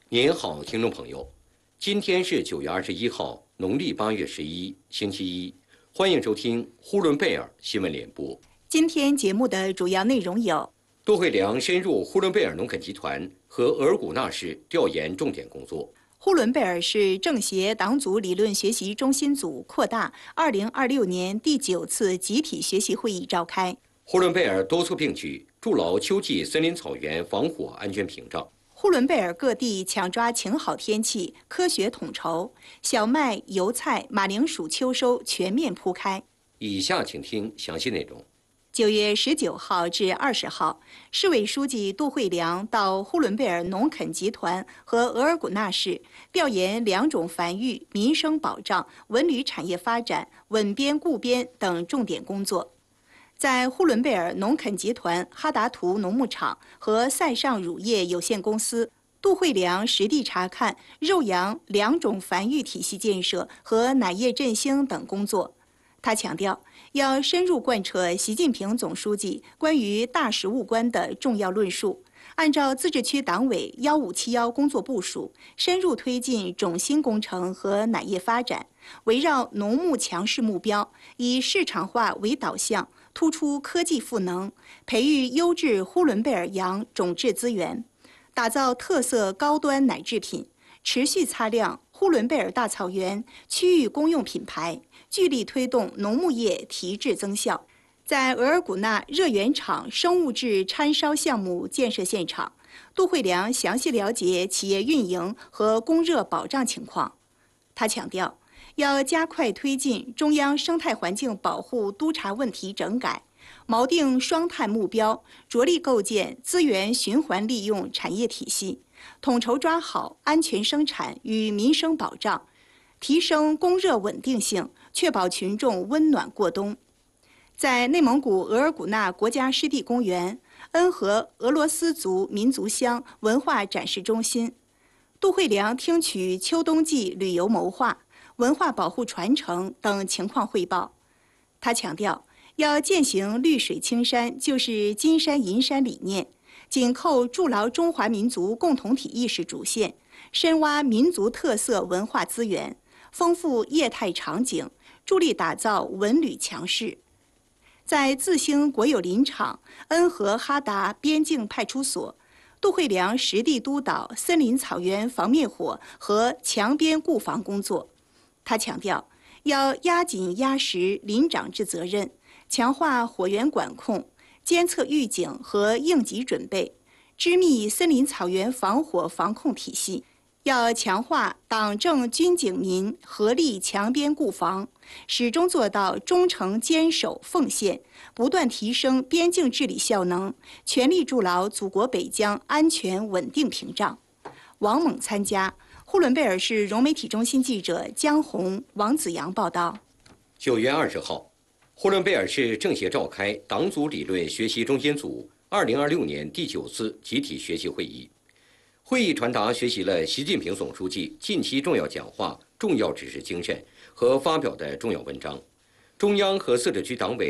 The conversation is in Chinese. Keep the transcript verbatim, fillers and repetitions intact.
您好，听众朋友，今天是九月二十一号，农历八月十一，星期一。欢迎收听呼伦贝尔新闻联播。 今天节目的主要内容有： 杜慧良深入呼伦贝尔农垦集团和额尔古纳市调研重点工作。 呼伦贝尔市政协党组理论学习中心组扩大二零二六年第九次集体学习会议召开。 呼伦贝尔多措并举，筑牢秋季森林草原防火安全屏障。 呼伦贝尔各地抢抓晴好天气，科学统筹，小麦、油菜、马铃薯秋收全面铺开。 以下请听详细内容。 九月十九号至二十号，市委书记杜慧良到呼伦贝尔农垦集团和额尔古纳市调研两种繁育、民生保障、文旅产业发展、稳边固边等重点工作。在呼伦贝尔农垦集团哈达图农牧场和塞尚乳业有限公司，杜慧良实地查看肉羊两种繁育体系建设和奶业振兴等工作。他强调，要深入贯彻习近平总书记关于大食物观的重要论述，按照自治区党委幺五七幺工作部署，深入推进种新工程和奶业发展，围绕农牧强势目标，以市场化为导向，突出科技赋能，培育优质呼伦贝尔羊种质资源，打造特色高端奶制品，持续擦亮呼伦贝尔大草原区域公用品牌，聚力推动农牧业提质增效。在额尔古纳热源厂生物质掺烧项目建设现场，杜慧良详细了解企业运营和供热保障情况。他强调，要加快推进中央生态环境保护督查问题整改，锚定双碳目标，着力构建资源循环利用产业体系，统筹抓好安全生产与民生保障，提升供热稳定性，确保群众温暖过冬。在内蒙古额尔古纳国家湿地公园恩和俄罗斯族民族乡文化展示中心，杜慧良听取秋冬季旅游谋划、文化保护传承等情况汇报。他强调，要践行绿水青山就是金山银山理念，紧扣筑牢中华民族共同体意识主线，深挖民族特色文化资源，丰富业态场景，助力打造文旅强市。在自兴国有林场恩和哈达边境派出所，杜慧良实地督导森林草原防灭火和墙边固防工作。他强调，要压紧压实林长制责任，强化火源管控、监测预警和应急准备，织密森林草原防火防控体系。要强化党政军警民合力墙边固防，始终做到忠诚坚守奉献，不断提升边境治理效能，全力筑牢祖国北疆安全稳定屏障。王猛参加。呼伦贝尔市融媒体中心记者江红、王子阳报道。 九月二十号，呼伦贝尔市政协召开党组理论学习中心组二零二六年第九次集体学习会议。会议传达学习了习近平总书记近期重要讲话、重要指示精神和发表的重要文章。中央和自治区党委